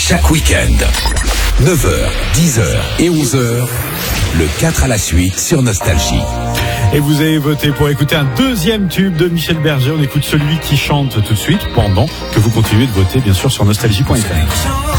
Chaque week-end, 9h, 10h et 11h, le 4 à la suite sur Nostalgie. Et vous avez voté pour écouter un deuxième tube de Michel Berger. On écoute celui qui chante tout de suite pendant que vous continuez de voter bien sûr sur nostalgie.fr.